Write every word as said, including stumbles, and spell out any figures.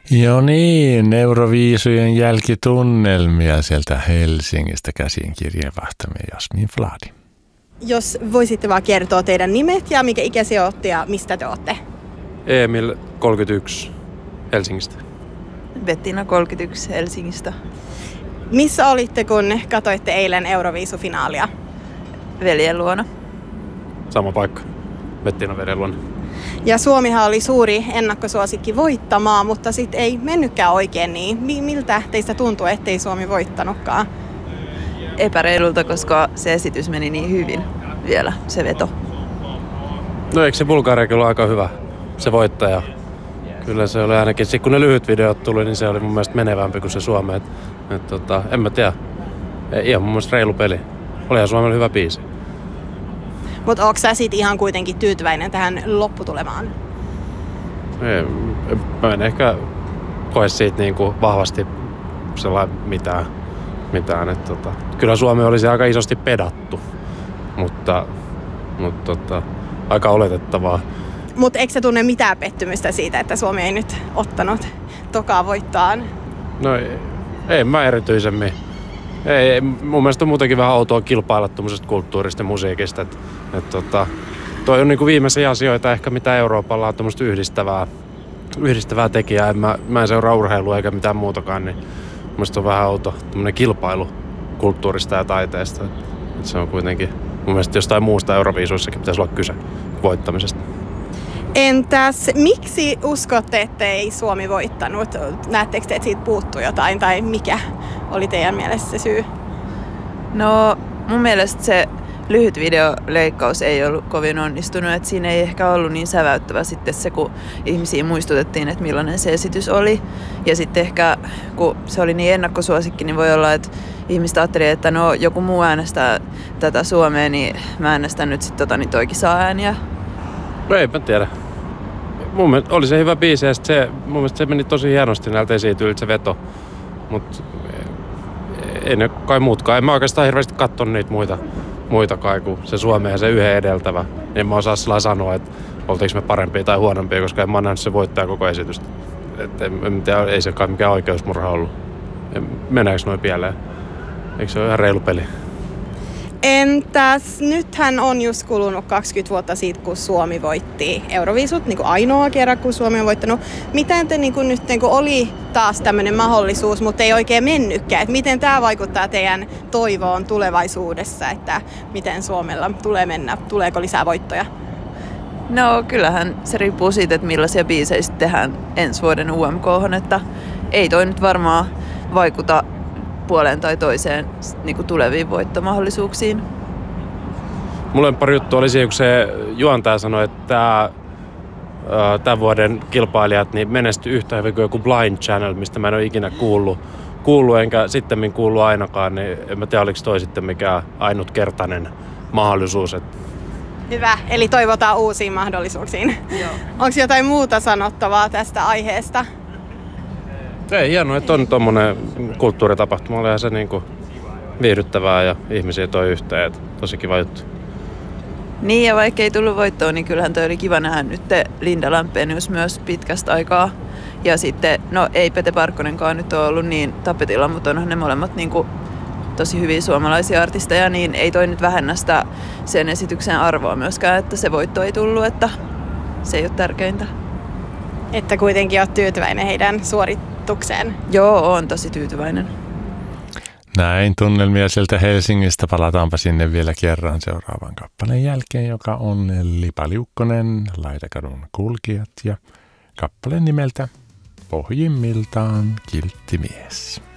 Jo niin, Euroviisujen jälkitunnelmia sieltä Helsingistä käsin kirjeenvahtamme Jasmin Fladi. Jos voisitte vaan kertoa teidän nimet ja mikä ikäisiä olette ja mistä te olette? Emil, kolmekymmentäyksi, Helsingistä. Bettina, kolmekymmentäyksi, Helsingistä. Missä olitte, kun katsoitte eilen Euroviisufinaalia? Veljen luona. Sama paikka. Bettina veljen luona. Ja Suomihan oli suuri ennakkosuosikki voittamaan, mutta sitten ei mennytkään oikein niin. Miltä teistä tuntuu, ettei Suomi voittanutkaan? Epäreilulta, koska se esitys meni niin hyvin vielä, se veto. No eikö se Bulgaria kyllä aika hyvä, se voittaja? Kyllä se oli ainakin, kun ne lyhyt videot tuli, niin se oli mun mielestä menevämpi kuin se Suomi. Et, et, tota, en mä tiedä. Ihan mun mielestä reilu peli. Olihan Suomella hyvä biisi. Mutta ootko sä sit ihan kuitenkin tyytyväinen tähän lopputulemaan? Ei, mä en ehkä koe siitä niinku vahvasti sellainen mitään. mitään et, tota. Kyllä Suomi olisi aika isosti pedattu, mutta, mutta tota, aika oletettavaa. Mutta eikö sä tunne mitään pettymystä siitä, että Suomi ei nyt ottanut tokaa voittaan? No ei, ei mä erityisemmin. Ei, ei, mun mielestä on muutenkin vähän outoa kilpailla tuommoisesta kulttuurista ja musiikista. Et, et, tota, toi on niinku viimeisiä asioita ehkä mitä Euroopalla on tuommoista yhdistävää, yhdistävää tekijää. En mä, mä en seuraa urheilua eikä mitään muutakaan, niin mun mielestä on vähän outo tuommoinen kilpailu kulttuurista ja taiteesta. Et se on kuitenkin, mun mielestä jostain muusta Euroviisuissakin pitäisi olla kyse voittamisesta. Entäs miksi uskotte, että ei Suomi voittanut? Näettekö te, että siitä puuttuu jotain tai mikä oli teidän mielestä se syy? No mun mielestä se lyhyt videoleikkaus ei ollut kovin onnistunut, että siinä ei ehkä ollut niin säväyttävä sitten se, kun ihmisiä muistutettiin, että millainen se esitys oli. Ja sitten ehkä, kun se oli niin ennakkosuosikki, niin voi olla, että ihmiset ajatteli, että no joku muu äänestää tätä Suomea, niin mä äänestän nyt sitten tota, niin toikin saa ääniä. No ei mä tiedä. Mun mielestä oli se hyvä biisi ja se, mun mielestä se meni tosi hienosti näiltä esiintyiltä se veto. Mut ei ne kai muutkaan. En mä oikeastaan hirveästi katsonut niitä muita, muita kai kuin se Suomea ja se yhden edeltävä. En mä osaa sillä sanoa, että oltiinko me parempia tai huonompia, koska en mä nähnyt se voittaja koko esitystä. Et en, en tiedä, ei se kai mikään oikeusmurha ollut. Meneekö noin pieleen? Eikö se ole ihan reilu peli? Entäs nythän on just kulunut kaksikymmentä vuotta siitä, kun Suomi voitti Euroviisut, niin kuin ainoa kerran, kun Suomi on voittanut. Miten te niin kuin nyt niin kuin oli taas tämmöinen mahdollisuus, mutta ei oikein mennytkään? Et miten tämä vaikuttaa teidän toivoon tulevaisuudessa, että miten Suomella tulee mennä? Tuleeko lisää voittoja? No kyllähän se riippuu siitä, että millaisia biisejä tehdään ensi vuoden U M K:hon, että ei toi nyt varmaan vaikuta puoleen tai toiseen niin kuin tuleviin voittomahdollisuuksiin. Mulle pari juttu oli siihen, kun se juontaja sanoi, että tämä, tämän vuoden kilpailijat niin menestyi yhtä hyvin kuin joku Blind Channel, mistä mä en ole ikinä kuullut, kuullut enkä sittemmin kuullut ainakaan, niin en mä tiedä, oliko toi sitten mikään ainutkertainen mahdollisuus. Että Hyvä, eli toivotaan uusiin mahdollisuuksiin. Joo. Onko jotain muuta sanottavaa tästä aiheesta? Ei, hienoa, että on tuommoinen kulttuuritapahtuma. Olihan se niinku viihdyttävää ja ihmisiä toi yhteen. Et tosi kiva juttu. Niin, ja vaikka ei tullut voittoa, niin kyllähän toi oli kiva nähdä nyt Linda Lampenius myös pitkästä aikaa. Ja sitten, no ei Pete Parkkonenkaan nyt ole ollut niin tapetilla, mutta onhan ne molemmat niinku tosi hyviä suomalaisia artisteja, niin ei toi nyt vähennä sitä sen esityksen arvoa myöskään, että se voitto ei tullut, että se ei ole tärkeintä. Että kuitenkin olet tyytyväinen heidän suoritukseen. Joo, on tosi tyytyväinen. Näin tunnelmia sieltä Helsingistä. Palataanpa sinne vielä kerran seuraavan kappaleen jälkeen, joka on Lipa Liukkonen, Laitakadun kulkijat ja kappaleen nimeltä Pohjimmiltaan kiltti mies.